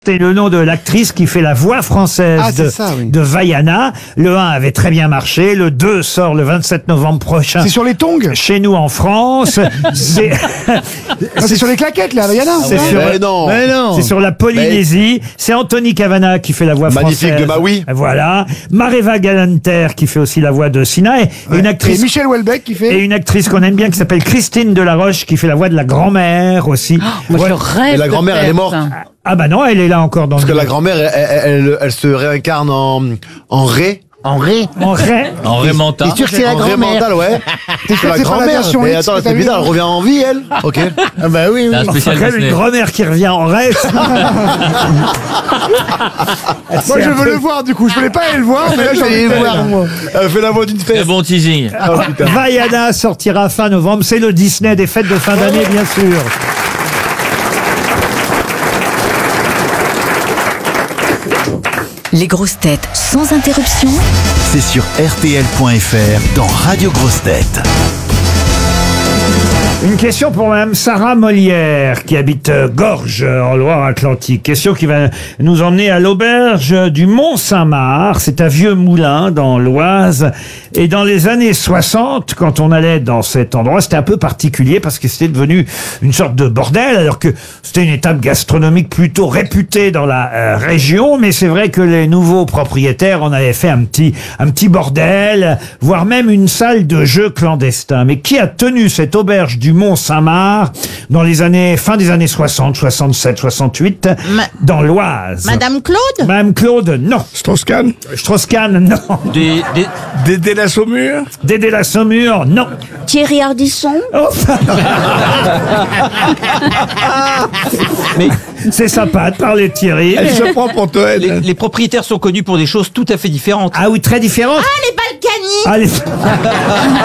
C'est le nom de l'actrice qui fait la voix française de Vaiana. Le 1 avait très bien marché. Le 2 sort le 27 novembre prochain. C'est sur les tongs? Chez nous en France. C'est sur les claquettes, là, Vaiana. C'est c'est sur la Polynésie. C'est Anthony Cavana qui fait la voix magnifique française. de Maui. Voilà. Mareva Galanter qui fait aussi la voix de Sina. Et une actrice. Et Michel Houellebecq qui fait. Et une actrice qu'on aime bien qui s'appelle Christine Delaroche qui fait la voix de la grand-mère aussi. Moi, je rêve. Et la grand-mère, elle est morte. Ah bah non, elle est là encore dans Parce que la grand-mère, elle se réincarne en ré. En ré. En vrai. En ré mental. T'es sûr que c'est la En ré grand-mère? mental, ouais. C'est la c'est pas la grand-mère. version Mais X attends, que t'as c'est mis, bizarre, là. elle revient en vie, elle. Ok. Ah bah oui, C'est un oui. C'est spécial quand même une Disney. grand-mère qui revient en rêve. Moi, je veux le voir, du coup. Je voulais pas aller le voir, mais là, j'ai envie de le voir, moi. Elle fait la voix d'une Très fesse. bon teasing. Vaiana sortira fin novembre. C'est le Disney des fêtes de fin d'année, bien sûr. Les grosses têtes sans interruption. C'est sur RTL.fr dans Radio Grosses Têtes. Une question pour Madame Sarah Molière, qui habite Gorges, en Loire-Atlantique. Question qui va nous emmener à l'auberge du Mont-Saint-Marc. C'est un vieux moulin dans l'Oise. Et dans les années 60, quand on allait dans cet endroit, c'était un peu particulier parce que c'était devenu une sorte de bordel, alors que c'était une étape gastronomique plutôt réputée dans la région. Mais c'est vrai que les nouveaux propriétaires en avaient fait un petit bordel, voire même une salle de jeu clandestin. Mais qui a tenu cette auberge du Mont-Saint-Marc dans les fin des années 60, 67, 68, dans l'Oise? Madame Claude? Madame Claude, non. Strauss-Kahn. Strauss-Kahn, non. Dédé la Saumure. Dédé la Saumure, non. Thierry Ardisson? Oh. C'est sympa de parler de Thierry. Elle se prend pour toi, elle. Les propriétaires sont connus pour des choses tout à fait différentes. Ah oui, très différent. Ah, les Balkany! Allez.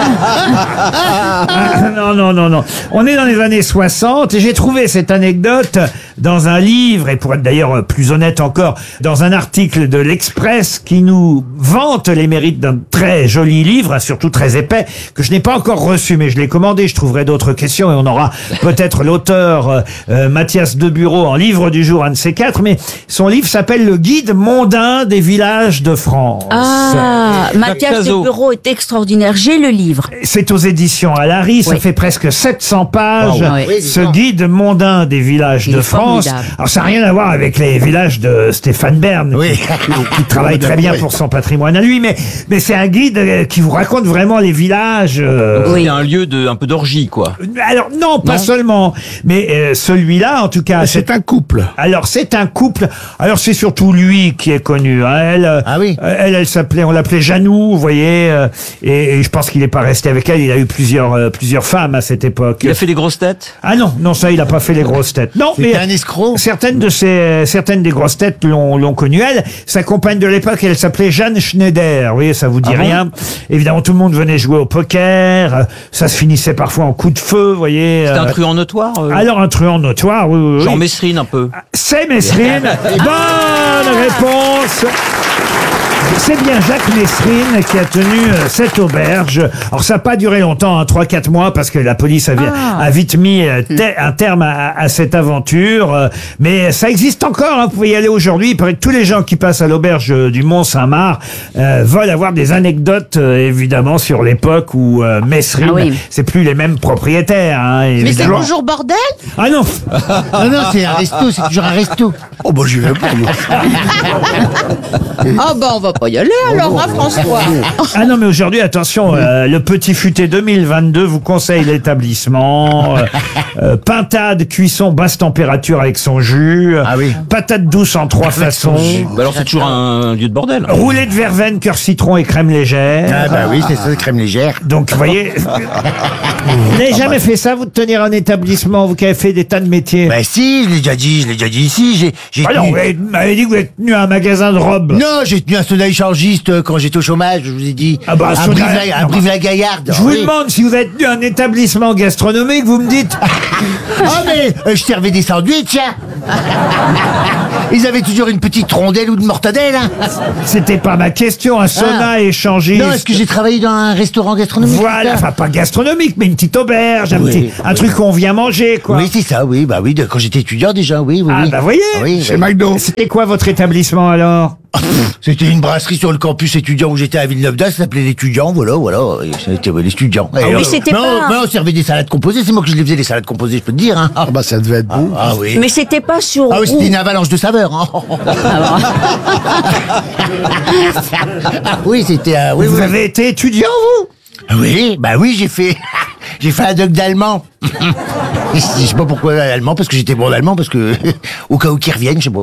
Non. On est dans les années 60 et j'ai trouvé cette anecdote dans un livre, et pour être d'ailleurs plus honnête encore, dans un article de l'Express qui nous vante les mérites d'un très joli livre, surtout très épais, que je n'ai pas encore reçu, mais je l'ai commandé. Je trouverai d'autres questions et on aura peut-être l'auteur Mathias Debureau en livre du jour, un de ces quatre, mais son livre s'appelle Le Guide mondain des villages de France. Ah, Mathias Debureau est extraordinaire. J'ai le livre. C'est aux éditions Alary, ça fait presque 700 pages, Oui. ce guide mondain des villages de France. formidable. Alors ça n'a rien à voir avec les villages de Stéphane Bern, qui travaille très bien pour son patrimoine à lui, mais c'est un guide qui vous raconte vraiment les villages. C'est un lieu un peu d'orgie, quoi. Alors non, pas seulement, mais celui-là en tout cas. C'est un couple. Alors c'est un couple. Alors c'est surtout lui qui est connu. Hein. Elle s'appelait, on l'appelait Janou, vous voyez. Et je pense qu'il n'est pas resté avec elle. Il a eu plusieurs femmes à cette époque. Il a fait des grosses têtes? Ah non, ça il a pas fait les grosses têtes. Non, mais un escroc. certaines des grosses têtes l'ont connue. Elle, sa compagne de l'époque, elle s'appelait Jeanne Schneider. Vous voyez, ça vous dit rien. Évidemment, tout le monde venait jouer au poker. Ça se finissait parfois en coup de feu, vous voyez. C'est un truand notoire? Alors un truand notoire, oui. Genre Mesrine, un peu. C'est Mesrine. Bonne réponse. C'est bien Jacques Mesrine qui a tenu cette auberge. Alors ça n'a pas duré longtemps, 3-4 mois, parce que la police a vite mis un terme à cette aventure. Mais ça existe encore, vous pouvez y aller aujourd'hui. Il paraît que tous les gens qui passent à l'auberge du Mont-Saint-Marc veulent avoir des anecdotes, évidemment, sur l'époque où Mesrine, c'est plus les mêmes propriétaires. Mais c'est toujours bordel? Ah non. Non, c'est un resto, c'est toujours un resto. Oh, bah, j'y vais pas, moi. Ah bah on va pas y aller alors, hein, François? Ah non, mais aujourd'hui, attention, le Petit Futé 2022 vous conseille l'établissement. Pintade, cuisson, basse température avec son jus. Patate douce en 3 façons. Bah alors c'est toujours un lieu de bordel. Roulé de verveine, cœur citron et crème légère. Ah bah oui, c'est ça, crème légère. Donc, vous voyez, vous n'avez jamais fait ça, vous, de tenir un établissement, vous qui avez fait des tas de métiers? Bah si, je l'ai déjà dit ici. J'ai Alors, tenu... vous m'avez dit que vous êtes tenu à un magasin de robes. Non, j'ai tenu un Soda échangiste quand j'étais au chômage, je vous ai dit. Ah bah, à Brive-la-Gaillarde. Je vous demande si vous êtes un établissement gastronomique, vous me ditte. Ah mais je servais des sandwichs, hein. Ils avaient toujours une petite rondelle ou de mortadelle, hein. C'était pas ma question, un sauna échangiste. Non, est-ce que j'ai travaillé dans un restaurant gastronomique? Voilà, enfin pas gastronomique, mais une petite auberge, Oui, un truc qu'on vient manger, quoi. Oui, c'est ça, oui, bah oui, quand j'étais étudiant déjà, oui. Ah, oui. bah voyez, Oui, Chez oui. McDo. C'était quoi votre établissement alors? C'était une brasserie sur le campus étudiant où j'étais à Villeneuve-d'Ascq, ça s'appelait l'étudiant, voilà. Et c'était l'étudiant. oui, c'était pas- Mais on servait des salades composées, c'est moi que je les faisais, les salades composées, je peux te dire, hein. Ah bah ça devait être beau. Ah oui. Mais c'était pas sur Ah oui, c'était roue. une avalanche de saveurs, hein. Ah oui, c'était... oui, Vous oui. avez été étudiant, vous? Oui, bah oui, j'ai fait un doc d'allemand. Je sais pas pourquoi allemand, parce que j'étais bon d'allemand, parce que au cas où qu'ils reviennent, je sais pas.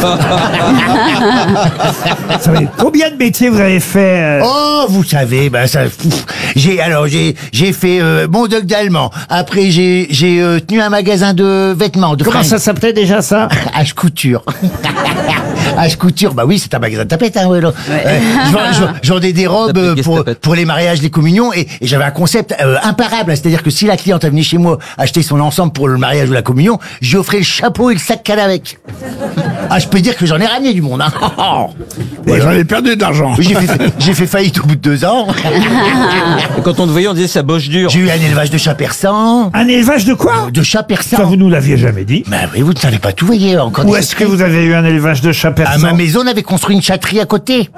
Vous savez, combien de métiers vous avez fait Oh, vous savez, bah ça. J'ai fait mon doc d'allemand. Après j'ai tenu un magasin de vêtements, de Comment fringues. ça s'appelait déjà ça? H couture. H couture, bah oui, c'est un magasin de tapettes, hein, ouais, là. Je vendais des robes pour les mariages, les communions, et j'avais un concept imparable, c'est-à-dire que si la cliente venait chez moi acheter son ensemble pour le mariage ou la communion, je lui offrais le chapeau et le sac qu'elle avec. Ah, je peux dire que j'en ai ramené du monde, hein. Ouais, j'en ai perdu de l'argent. J'ai fait faillite au bout de 2 ans. Et quand on te voyait, on disait ça bosse dur. J'ai eu un élevage de chats persans. Un élevage de quoi? De chats Ça, persans. vous nous l'aviez jamais dit. Bah oui, vous ne savez pas tout, voyez, encore Où des est-ce que secrets. vous avez eu un élevage de chats À persans? ma maison, on avait construit une chatterie à côté.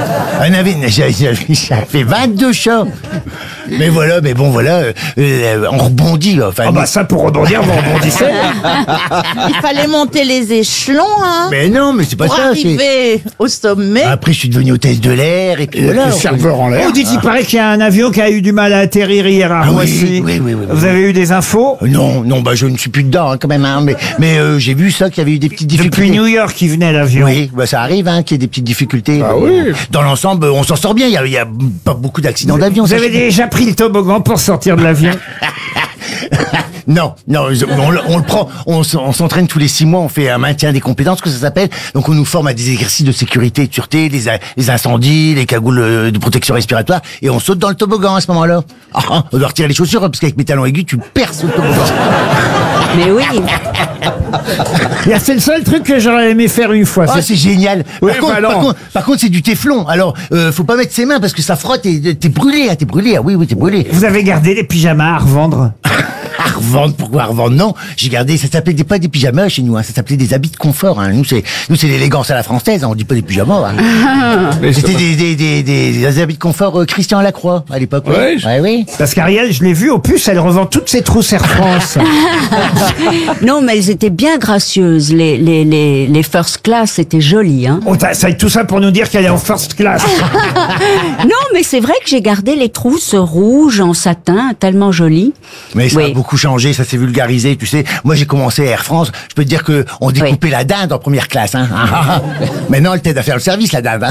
J'avais 22 chats. Mais voilà, on rebondit. Enfin, Ah bah ça, pour rebondir, vous rebondissez. Il fallait monter les échelons, hein, mais non, mais c'est pas pour ça. arriver au sommet. Après, je suis devenu hôtesse de l'air et puis voilà. Le serveur en l'air. Oh, dites, il paraît qu'il y a un avion qui a eu du mal à atterrir hier à Ah oui, Roissy. oui. Vous avez eu des infos? Non, bah je ne suis plus dedans hein, quand même. Hein, mais j'ai vu ça qu'il y avait eu des petites difficultés. Depuis New York, il venait l'avion. Oui, bah ça arrive hein, qu'il y ait des petites difficultés. Ah oui. Dans l'ensemble, on s'en sort bien. Il y a pas beaucoup d'accidents d'avion. Vous ça, avez je- déjà pris le toboggan pour sortir de l'avion? Non, on le prend, on s'entraîne tous les 6 mois, on fait un maintien des compétences, que ça s'appelle. Donc on nous forme à des exercices de sécurité et de sûreté, les incendies, les cagoules de protection respiratoire, et on saute dans le toboggan à ce moment-là. Ah, on doit retirer les chaussures, parce qu'avec mes talons aigus, tu perces le toboggan. Mais oui. C'est le seul truc que j'aurais aimé faire une fois. Ah, c'est génial. Oui, Par contre, c'est du téflon. Alors, faut pas mettre ses mains, parce que ça frotte et t'es brûlé, t'es brûlé. Ah oui, t'es brûlé. Vous avez gardé les pyjamas à revendre? À revendre, pourquoi à revendre? Non, j'ai gardé, ça s'appelait pas des pyjamas chez nous, hein, ça s'appelait des habits de confort. Hein. Nous c'est l'élégance à la française, hein, on dit pas des pyjamas. Hein. C'était des habits de confort Christian Lacroix à l'époque. Ouais, oui. Parce qu'Ariel, je l'ai vu au puce, elle revend toutes ses trousses Air France. Non, mais elles étaient bien gracieuses. Les first class, c'était joli, hein. Oh, ça tout ça pour nous dire qu'elle est en first class. Non, mais c'est vrai que j'ai gardé les trousses rouges en satin, tellement jolies. Mais ça a Oui. beaucoup changé, ça s'est vulgarisé, tu sais. Moi j'ai commencé à Air France, je peux te dire que on découpait la dinde en première classe. Hein. Maintenant elle t'aide à faire le service la dinde. Hein.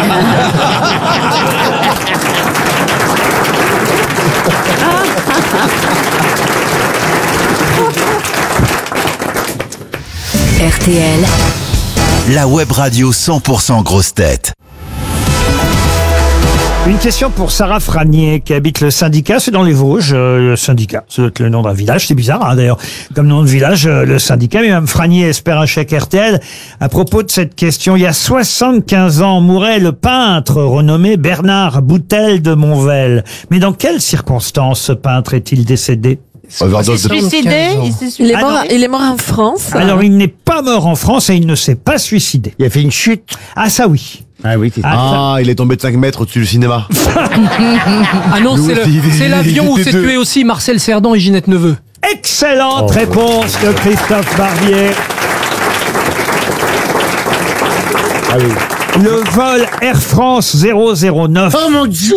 RTL, La web radio 100% grosse tête. Une question pour Sarah Franier qui habite le syndicat, c'est dans les Vosges, le syndicat. Ça doit être le nom d'un village, c'est bizarre hein, d'ailleurs, comme nom de village, le syndicat. Mais Mme Franier espère un chèque RTL. À propos de cette question, il y a 75 ans mourait le peintre renommé Bernard Boutel de Monvel. Mais dans quelles circonstances ce peintre est-il décédé? Suicidé, Il est mort en France. Alors il n'est pas mort en France et il ne s'est pas suicidé. Il a fait une chute. Ah ça oui. Ah oui, c'est ça. Ah, il est tombé de 5 mètres au-dessus du cinéma. Ah non, Nous c'est aussi, c'est l'avion où il était s'est deux. tué aussi Marcel Cerdan et Ginette Neveu. Excellente réponse de Christophe Barbier. Le vol Air France 009. Oh mon Dieu.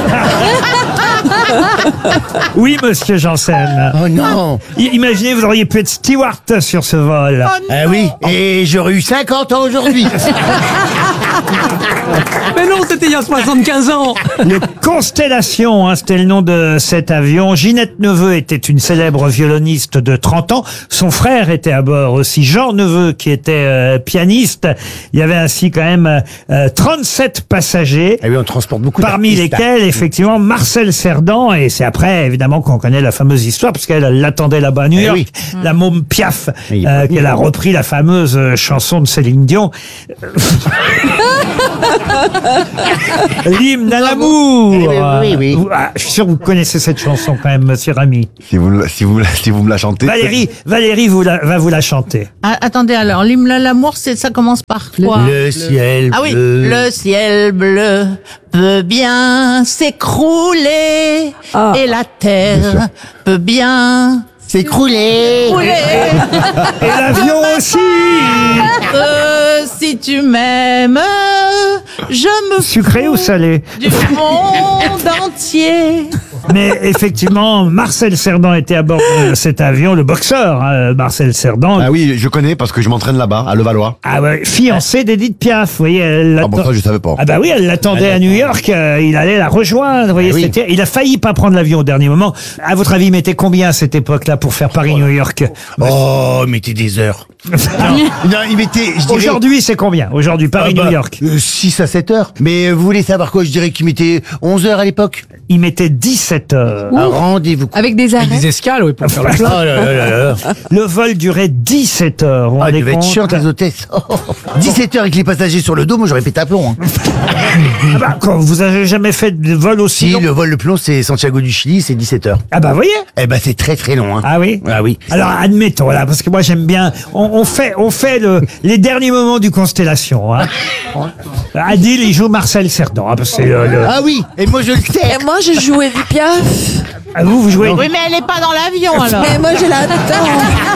Oui, monsieur Janssen. Oh non. Imaginez, vous auriez pu être steward sur ce vol. Ah oui, et j'aurais eu 50 ans aujourd'hui. Mais non, c'était il y a 75 ans. Le Constellation, c'était le nom de cet avion. Ginette Neveu était une célèbre violoniste de 30 ans. Son frère était à bord aussi, Jean Neveu, qui était pianiste. Il y avait ainsi quand même 37 passagers. Ah oui, on transporte beaucoup Parmi lesquels, effectivement, Marcel Cerdan. Et c'est après, évidemment, qu'on connaît la fameuse histoire, parce qu'elle l'attendait là-bas à New York. Oui. La môme Piaf, Oui. qu'elle a repris la fameuse chanson de Céline Dion. L'hymne à l'amour. Oui. Je suis sûr que vous connaissez cette chanson quand même, monsieur Rami. Si vous me la chantez. Valérie va vous la chanter. Ah, attendez, alors, l'hymne à l'amour, ça commence par quoi? Le ciel Ah oui, bleu. le ciel bleu peut bien s'écrouler et la terre peut bien s'écrouler. s'écrouler. Et l'avion aussi. Si tu m'aimes, je me Sucré fous ou salé? du monde entier. Mais effectivement, Marcel Cerdan était à bord de cet avion, le boxeur, Marcel Cerdan. Ah oui, je connais parce que je m'entraîne là-bas, à Levallois. Ah ouais, fiancé d'Edith Piaf, vous voyez. Ah bon, ça je savais pas. Ah bah oui, elle l'attendait à New York, il allait la rejoindre, vous voyez, oui. il a failli pas prendre l'avion au dernier moment. À votre avis, il mettait combien à cette époque-là pour faire Paris-New York? Oh, mettez des heures. non, il mettait, je dirais... Aujourd'hui, c'est combien? Aujourd'hui, Paris-New York. 6 à 7 heures. Mais vous voulez savoir quoi? Je dirais qu'il mettait 11 heures à l'époque. Il mettait 17 heures. Un rendez-vous. Avec des arrêts. Des escales, oui, pour faire la Oh là là là là. Le vol durait 17 heures. Vous vous Ah, rendez il devait être compte? chiant, les hôtesses. 17 heures avec les passagers sur le dos, moi j'aurais pété un plomb. Hein. Ah bah, quand vous avez jamais fait de vol aussi Si, long? le vol le plus long, c'est Santiago du Chili, c'est 17 heures. Ah bah, vous voyez? Eh ben, c'est très très long. Hein. Ah oui? Ah oui. Alors, admettons, là, parce que moi, j'aime bien, on fait les derniers moments du Constellation, hein. Adil, il joue Marcel Cerdan, hein, parce que c'est Ah oui, et moi je le sais. Et moi, je jouais du Piaf. Ah, vous jouez. Oui, mais elle n'est pas dans l'avion, alors. Mais moi, je l'attends.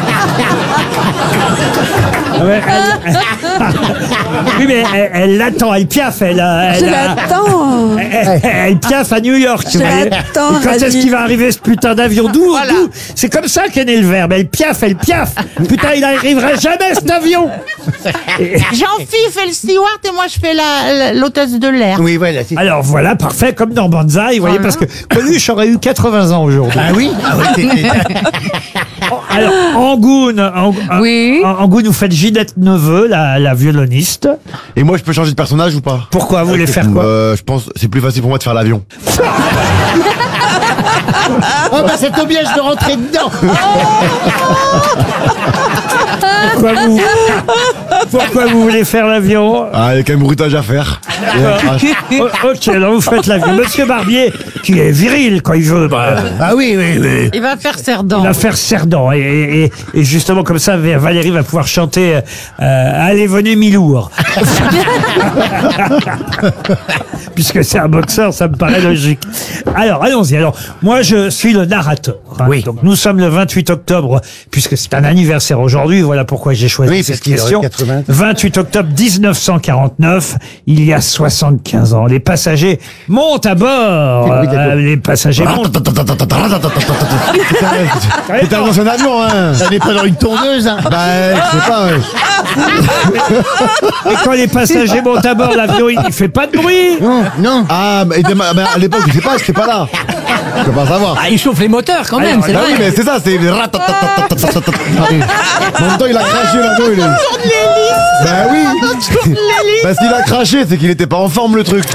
Ouais, oui, mais elle l'attend, elle piaffe, elle Je l'attends. elle piaffe à New York. Je vous voyez. l'attends, Et quand est-ce Adil. qu'il va arriver ce putain d'avion? D'où? C'est comme ça qu'est né le verbe. Elle piaffe, elle piaffe. Putain, il n'arrivera jamais cet avion. Jean-Philippe fait le steward et moi je fais l'hôtesse de l'air. Oui, voilà. c'est- Alors voilà, parfait, comme dans Banzai, vous voyez, parce que Coluche aurait eu 80 ans aujourd'hui. Ah oui. Ah ouais, Alors, Angoune, Oui. Angoune, vous faites Ginette Neveu, la violoniste. Et moi, je peux changer de personnage ou pas? Pourquoi? Vous voulez faire quoi? Je pense c'est plus facile pour moi de faire l'avion. Oh bah ça tombe bien, je vais rentrer dedans. Pourquoi vous voulez faire l'avion? Ah, il y a quand même bruitage à faire. Ok, alors vous faites l'avion. Monsieur Barbier, qui est viril quand il veut, Ah oui, oui, oui. Il va faire il Cerdan. va faire Cerdan. Et justement, comme ça, Valérie va pouvoir chanter Allez, venez, Milour. Puisque c'est un boxeur, ça me paraît logique. Alors, allons-y. Alors, moi, je suis le narrateur. hein. Oui. Donc, nous sommes le 28 octobre, puisque c'est un anniversaire aujourd'hui. Voilà pourquoi j'ai choisi Oui, cette parce qu'il aurait question. 80. 28 octobre 1949, il y a 75 ans. Les passagers montent à bord. Oui, d'accord. Les passagers montent. T'es dans un avion, hein? Ça n'est pas dans une tourneuse, hein. Bah, je sais pas, ouais. Et quand les passagers montent à bord, l'avion, il fait pas de bruit. Non, non. Ah, mais à l'époque, je sais pas, j'étais pas là. Je peux pas savoir. Ah, il chauffe les moteurs quand même, c'est Bah vrai. oui, mais c'est ça, c'est. En même temps, il a craché l'avion, il est. Bah oui. Bah s'il a craché, c'est qu'il était pas en forme le truc.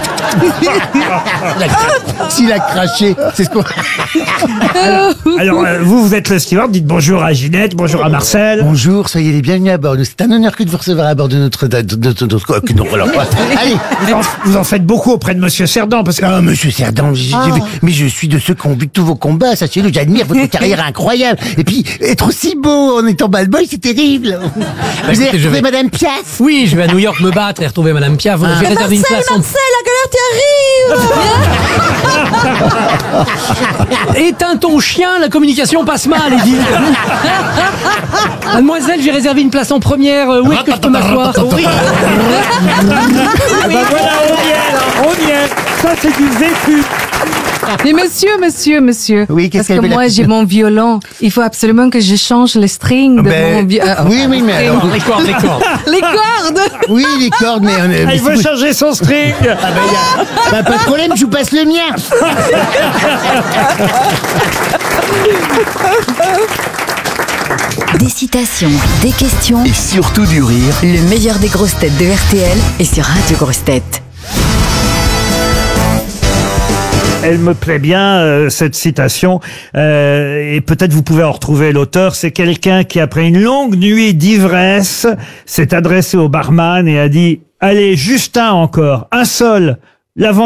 S'il a craché, c'est ce qu'on... Alors, vous êtes le steward, dites bonjour à Ginette, bonjour à Marcel. Bonjour, soyez les bienvenus à bord. C'est un honneur que de vous recevoir à bord de notre... Non, alors, allez. Vous en faites beaucoup auprès de Monsieur Cerdan, parce que... Ah, monsieur Cerdan, mais je suis de ceux qui ont vu tous vos combats, sachez-le, j'admire votre carrière incroyable. Et puis, être aussi beau en étant bad boy, c'est terrible. Vous avez écoutez, je retrouvé vais- Madame Piaf? Oui, je vais à New York me battre et retrouver Madame Piaf. J'ai réservé une place en... Marcel, la galère, tu arrives. Éteins ton chien, la communication passe mal, Edith. Mademoiselle, j'ai réservé une place en première. Où est-ce que je peux m'asseoir? Oui. Ah bah voilà, on y est, là, on y est. Ça, c'est du vécu. Mais monsieur. Oui, qu'est-ce Parce qu'elle que fait, moi, la- j'ai mon violon. Il faut absolument que je change les strings de Ben, mon violon. oui, mais alors... Les cordes. Les cordes. Oui, les cordes, mais... Elle veut changer son string. Pas de problème, je vous passe le mien. Des citations, des questions. Et surtout du rire. Le meilleur des grosses têtes de RTL est sur Radio Grosses Têtes. Elle me plaît bien, cette citation, et peut-être vous pouvez en retrouver l'auteur. C'est quelqu'un qui, après une longue nuit d'ivresse, s'est adressé au barman et a dit « Allez, juste un encore, un seul, l'avant-dernier. »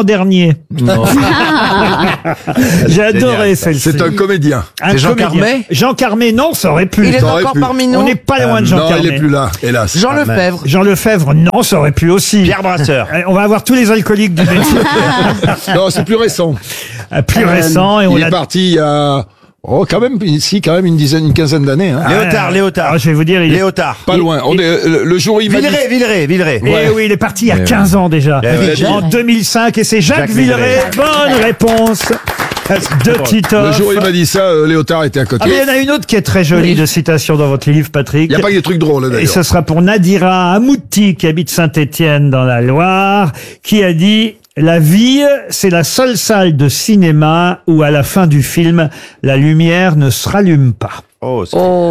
J'ai adoré celle-ci. C'est un comédien. Un C'est Jean comédien. Carmet Jean Carmet, non, ça aurait pu. Il est Ça aurait encore pu. parmi nous. On n'est pas loin de Jean Non, Carmet. il est plus là, hélas. Jean Lefebvre. Jean Lefebvre, non, ça aurait pu aussi. Pierre Brasseur. On va avoir tous les alcooliques du métier. Non, c'est plus récent. Plus récent. Et on Il a... est parti il y a... Oh, quand même une quinzaine d'années. Hein. Léotard. Ah, je vais vous dire, il est... Léotard. Pas loin. On est, le jour où il m'a dit... Villeray. Eh oui, il est parti il y a 15 ans déjà. En 2005, et c'est Jacques Villeray. Bonne réponse de Le Titoff. jour où il m'a dit ça, Léotard était à côté. Ah, mais il y en a une autre qui est très jolie de citation dans votre livre, Patrick. Il n'y a pas que des trucs drôles, Et d'ailleurs. ce sera pour Nadira Amouti, qui habite Saint-Étienne dans la Loire, qui a dit « La vie, c'est la seule salle de cinéma où à la fin du film, la lumière ne se rallume pas. » En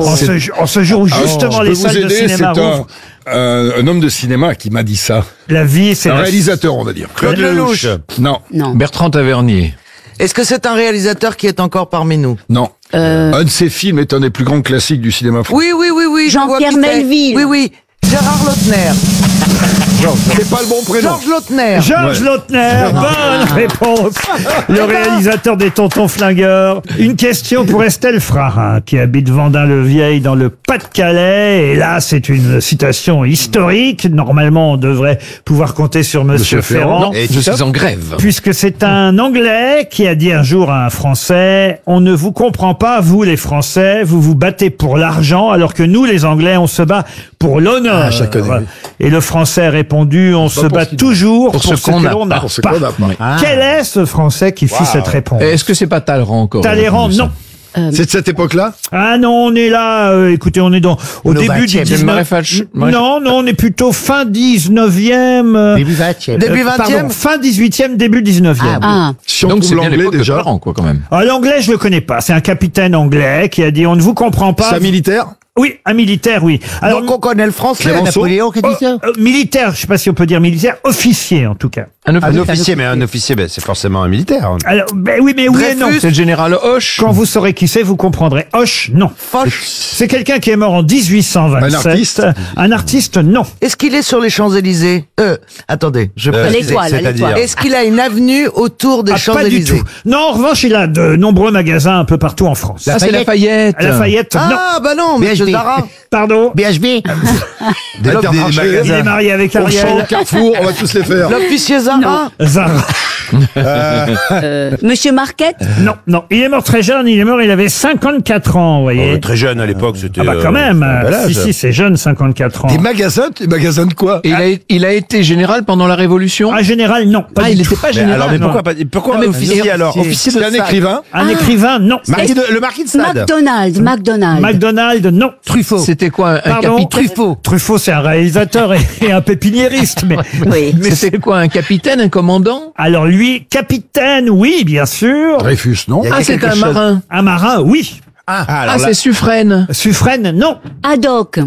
ce jour où justement Je les peux vous salles de aider, cinéma c'est rouvrent, un homme de cinéma qui m'a dit ça. la vie, c'est Un la... réalisateur, on va dire. Claude Lelouch. Non, Non. Bertrand Tavernier. Est-ce que c'est un réalisateur qui est encore parmi nous? non. Un de ses films est un des plus grands classiques du cinéma français. Oui. je Jean-Pierre vois qui c'est. Melville. Oui. Gérard Lautner. C'est pas le bon prénom. Georges Lautner. Georges Lautner, bonne réponse. Le réalisateur des Tontons Flingueurs. Une question pour Estelle Frarin, qui habite Vendin-le-Vieil dans le Pas-de-Calais. Et là, c'est une citation historique. Normalement, on devrait pouvoir compter sur Monsieur Ferrand. Et je suis en grève. Puisque c'est un Anglais qui a dit un jour à un Français « On ne vous comprend pas, vous les Français, vous vous battez pour l'argent, alors que nous, les Anglais, on se bat pour l'honneur. Ah, je la connais. Voilà. Et le Français a répondu « On se pour bat ce qu'il toujours pour pour ce qu'on que n'a l'on pas. n'a Pour ce pas. qu'on n'a pas. Quel est ce Français qui fit cette réponse Est-ce que c'est pas Talleyrand encore Talleyrand, non. C'est de cette époque-là? Ah non, on est là, écoutez, on est au début du 20e. 19e. Non, on est plutôt fin 19e. Début 20e. Début 20e. Pardon, fin 18e, début 19e. Ah, Si on Donc trouve c'est bien l'anglais l'époque de déjà. Talleyrand, quoi, quand même. Ah, l'anglais, je le connais pas. C'est un capitaine anglais qui a dit « On ne vous comprend pas. C'est un » militaire? Oui, un militaire, oui. Alors, Donc on connaît le français. Clémenceau. Napoléon qui a dit ça. militaire, je sais pas si on peut dire militaire, officier en tout cas. Un officier, mais un officier, c'est forcément un militaire. Alors, oui, mais oui et non. C'est le général Hoche. Quand vous saurez qui c'est, vous comprendrez. Hoche, non. Foch. C'est quelqu'un qui est mort en 1827. Un artiste Un artiste, non. Est-ce qu'il est sur les Champs-Élysées? Attendez, je précise. l'étoile, l'étoile. Est-ce qu'il a une avenue autour des Ah, pas du Champs-Élysées? tout. Non, en revanche, il a de nombreux magasins un peu partout en France. Ah, c'est Lafayette. Lafayette, non. Ah, bah non, monsieur BHB. Zara. Pardon. BHB. Des magasins. Il est marié avec Auchan, Ariel. Carrefour, on va tous les faire. L'officier Zara. Zara. Monsieur Marquette. Non. Il est mort très jeune. Il avait 54 ans, vous voyez. Très jeune à l'époque, c'était. Ah bah quand même. un bel âge. Si, c'est jeune, 54 ans. Des magasins de quoi? Et il a été général pendant la Révolution. Un général, non. Pas il du n'était tout. pas général. Alors, mais non. pourquoi Ah, mais officier alors? Officier de C'est un Sade. écrivain? Un écrivain, non. Le marquis de Sade. McDonald's. McDonald, non. Truffaut. C'était quoi un Pardon capitaine? Truffaut, c'est un réalisateur et un pépiniériste. Mais, Oui. mais C'était quoi un capitaine, un commandant? alors lui, capitaine, oui, bien sûr. Dreyfus, non? Ah, c'est un marin. Un marin, oui. Ah, c'est Suffren. Suffren, non. Haddock.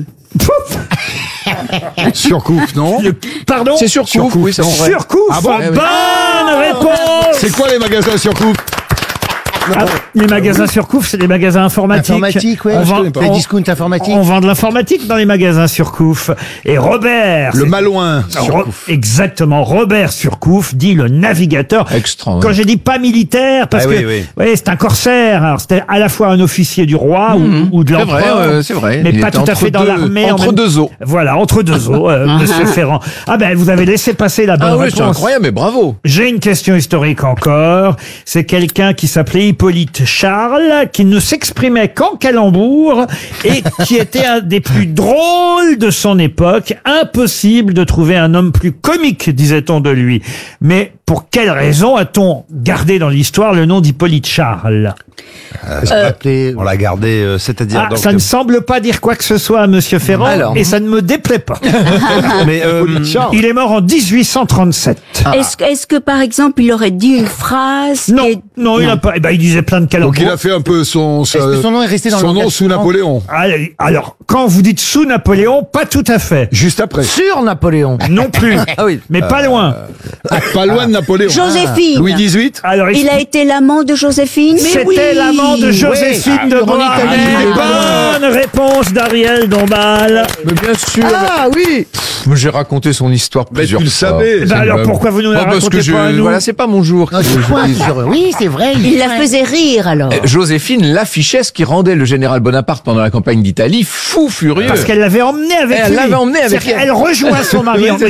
Surcouf, non? Pardon. C'est Surcouf, oui, c'est vrai. Surcouf. Ah bon Bonne réponse. C'est quoi les magasins Surcouf? Ah, les magasins Surcouf, c'est des magasins informatiques. Informatique, ouais. On vend, Les discounts informatiques. on vend de l'informatique dans les magasins Surcouf. Et Robert. Le c'est- Malouin Surcouf. Exactement. Robert Surcouf, dit le navigateur. Extra. Quand j'ai dit pas militaire, parce Ah que oui, oui. oui, c'est un corsaire. Alors c'était à la fois un officier du roi ou de C'est vrai, l'empereur, c'est vrai. mais Il pas était tout à entre fait dans deux- l'armée. en entre même- deux eaux. Voilà, entre deux eaux, Monsieur Ferrand. Ah ben, vous avez laissé passer la bonne Ah oui, réponse. c'est incroyable, mais bravo. J'ai une question historique encore. C'est quelqu'un qui s'appelait Hippolyte Charles, qui ne s'exprimait qu'en calembour et qui était un des plus drôles de son époque. Impossible de trouver un homme plus comique, disait-on de lui. Mais pour quelle raison a-t-on gardé dans l'histoire le nom d'Hippolyte Charles? On l'a gardé, c'est-à-dire... donc, ça ne semble pas dire quoi que ce soit à Monsieur Ferrand, Alors. et ça ne me déplaît pas. mais Il est mort en 1837. Est-ce que par exemple il aurait dit une phrase Non, qui est- non, il n'a pas. Eh ben, il disait plein de Donc calembours. il a fait un peu son que son nom est resté dans le son nom langage sous courant Napoléon. Alors, quand vous dites sous Napoléon, pas tout à fait. Juste après. Sur Napoléon. Non plus. Ah oui. Mais pas loin. Pas loin de Napoléon. Joséphine. Louis XVIII. Alors, Il a été l'amant de Joséphine. C'était l'amant de Joséphine de Beauharnais. Bonne réponse d'Ariel Dombal. Mais bien sûr. Ah oui. Mais j'ai raconté son histoire Mais plusieurs tu le fois. savais. Eh ben alors, pourquoi vous nous la Parce que racontez pas à nous? voilà, c'est pas mon jour. Non, c'est quoi, oui, c'est vrai. Il la faisait rire alors. Joséphine l'affichait, ce qui rendait le général Bonaparte pendant la campagne d'Italie fou furieux. Parce qu'elle l'avait emmené avec Elle lui. l'avait emmené avec C'est-à-dire elle. Elle rejoint son mari Oui, en c'est